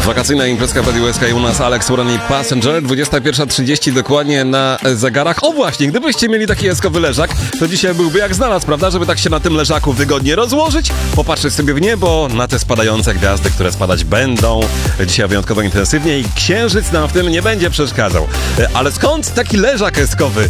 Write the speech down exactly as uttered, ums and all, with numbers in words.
Wakacyjna imprezka w Radiu S K i u nas Alex Uran i Passenger, dwudziesta pierwsza trzydzieści dokładnie na zegarach. O właśnie, gdybyście mieli taki eskowy leżak, to dzisiaj byłby jak znalazł, prawda? Żeby tak się na tym leżaku wygodnie rozłożyć, popatrzeć sobie w niebo, na te spadające gwiazdy, które spadać będą dzisiaj wyjątkowo intensywnie i księżyc nam w tym nie będzie przeszkadzał. Ale skąd taki leżak eskowy?